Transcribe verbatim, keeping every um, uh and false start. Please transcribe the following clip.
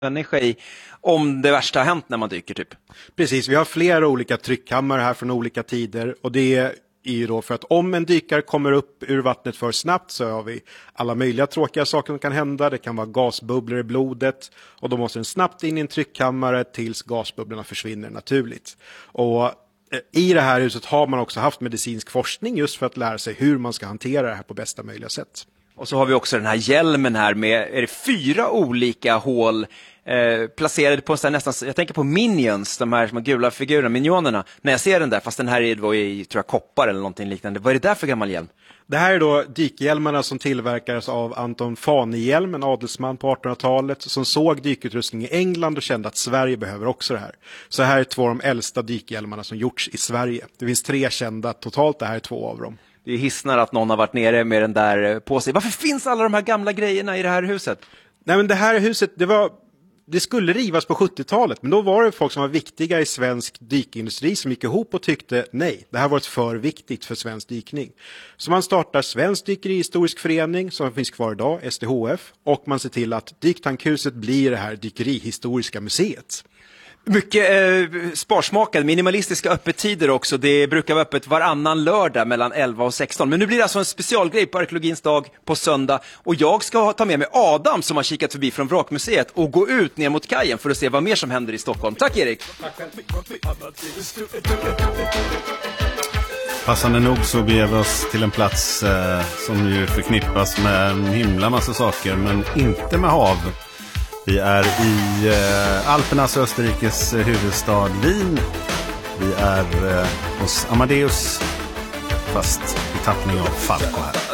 människa i om det värsta har hänt när man dyker typ. Precis, vi har flera olika tryckkammare här från olika tider och det är ju då för att om en dykare kommer upp ur vattnet för snabbt så har vi alla möjliga tråkiga saker som kan hända. Det kan vara gasbubblor i blodet och då måste den snabbt in i en tryckkammare tills gasbubblorna försvinner naturligt. Och i det här huset har man också haft medicinsk forskning just för att lära sig hur man ska hantera det här på bästa möjliga sätt. Och så har vi också den här hjälmen här med är det fyra olika hål eh, placerade på en sån här nästan, jag tänker på Minions, de här små gula figurerna, minionerna, när jag ser den där, fast den här är då i, tror jag, koppar eller någonting liknande. Vad är det där för gammal hjälm? Det här är då dykhjälmarna som tillverkades av Anton Fahnehielm, en adelsman på artonhundratalet som såg dykutrustning i England och kände att Sverige behöver också det här. Så här är två av de äldsta dykhjälmarna som gjorts i Sverige. Det finns tre kända, totalt det här är två av dem. Det hissnar att någon har varit nere med den där på sig. Varför finns alla de här gamla grejerna i det här huset? Nej, men det här huset, det var... Det skulle rivas på sjuttiotalet, men då var det folk som var viktiga i svensk dykindustri som gick ihop och tyckte nej, det här var för viktigt för svensk dykning. Så man startar Svensk Dykerihistorisk förening som finns kvar idag, S D H F, och man ser till att Dyktankhuset blir det här dykerihistoriska museet. Mycket eh, sparsmakade, minimalistiska öppettider också. Det brukar vara öppet varannan lördag mellan elva och sexton. Men nu blir det alltså en specialgrej på arkeologins dag på söndag. Och jag ska ta med mig Adam som har kikat förbi från Vrakmuseet och gå ut ner mot kajen för att se vad mer som händer i Stockholm. Tack Erik! Tack själv. Passande nog så beger vi oss till en plats eh, som ju förknippas med en himla massa saker, men inte med hav. Vi är i eh, Alpernas Österrikes huvudstad Wien. Vi är eh, hos Amadeus, fast i tappning av Falco här.